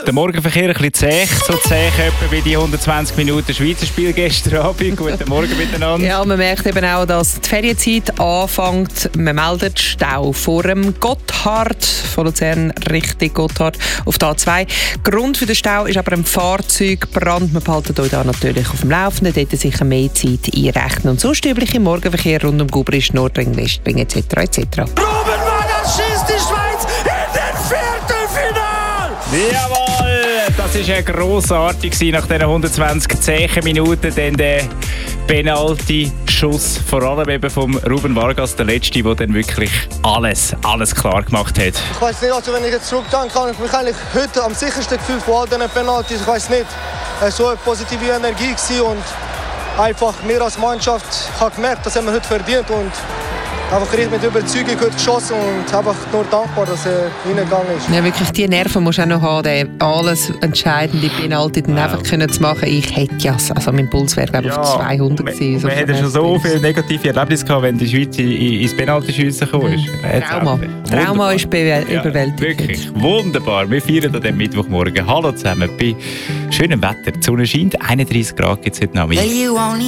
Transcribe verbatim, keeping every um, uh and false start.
Der Morgenverkehr ein bisschen zäh, so zäh etwa wie die hundertzwanzig Minuten Schweizer Spiel gestern Abend. Guten Morgen miteinander. Ja, man merkt eben auch, dass die Ferienzeit anfängt. Man meldet Stau vor dem Gotthard, von Luzern Richtung Gotthard auf der A zwei. Grund für den Stau ist aber ein Fahrzeugbrand. Wir behalten euch da natürlich auf dem Laufenden, dort sicher mehr Zeit einrechnen. Und sonst übliche Morgenverkehr rund um Gubrist, Nordring, Westring et cetera et cetera. Ruben Vargas schießt die Schweiz in den Viertelfinale! Jawohl, das war ja grossartig nach diesen hundertzwanzig zähen Minuten. Dann der Penalty-Schuss, vor allem eben vom Ruben Vargas, der Letzte, der dann wirklich alles, alles klar gemacht hat. Ich weiss nicht, also wenn ich jetzt zurückdenke, kann ich mich eigentlich heute am sichersten gefühlt von all diesen Penaltys. Ich weiss nicht, es war so eine positive Energie gewesen und einfach wir als Mannschaft haben gemerkt, das haben wir heute verdient und einfach richtig mit Überzeugung heute geschossen und einfach nur dankbar, dass er reingegangen ist. Ja, wirklich, die Nerven musst du auch noch haben, den alles entscheidende Penalty dann einfach können zu machen. Ich hätte ja, also mein Puls wäre glaube ich Ja, auf zweihundert gewesen. Wir hatten schon so viele negative Erlebnisse gehabt, wenn die Schweiz in- in- ins Penalty-Schiessen gekommen ist. Jetzt Trauma. auch- Trauma Wunderbar. ist bewe- Ja, überwältigend. Wirklich, wunderbar. Wir feiern an diesem Mittwochmorgen. Hallo zusammen, bei schönem Wetter. Die Sonne scheint, einunddreißig Grad gibt es heute Nachmittag.